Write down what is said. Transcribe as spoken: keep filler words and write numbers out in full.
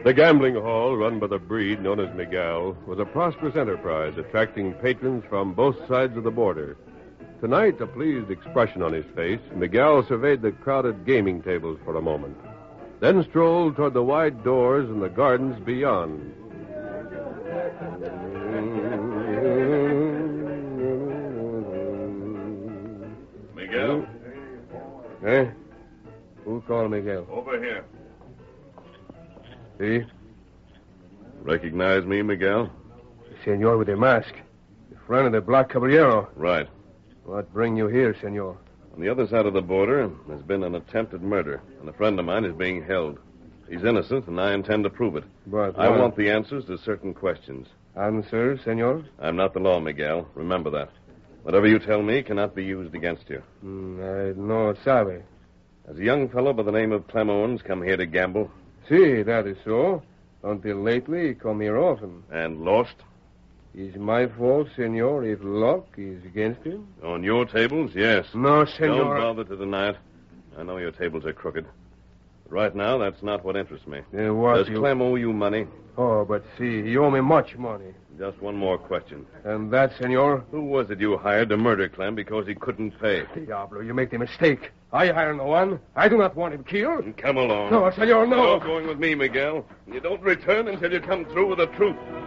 The gambling hall, run by the breed known as Miguel, was a prosperous enterprise, attracting patrons from both sides of the border. Tonight, a pleased expression on his face, Miguel surveyed the crowded gaming tables for a moment, then strolled toward the wide doors and the gardens beyond. Miguel? Eh? Who called Miguel? Over here. See? Recognize me, Miguel? Senor with the mask. The friend of the Black Caballero. Right. What bring you here, senor? On the other side of the border, there's been an attempted murder, and a friend of mine is being held. He's innocent, and I intend to prove it. But I what? want the answers to certain questions. Answer, senor? I'm not the law, Miguel. Remember that. Whatever you tell me cannot be used against you. Mm, I no sabe. Has a young fellow by the name of Clem Owens come here to gamble? See, that is so. Until lately, he come here often. And lost? Is my fault, senor, if luck is against him? On your tables, yes. No, Don't senor. bother to deny it. I know your tables are crooked. But right now, that's not what interests me. Then what Does you... Clem owe you money? Oh, but see, he owe me much money. Just one more question. And that, senor? Who was it you hired to murder Clem because he couldn't pay? Diablo, you make the mistake. I hire no one. I do not want him killed. Come along. No, senor, no. You're going with me, Miguel. You don't return until you come through with the truth.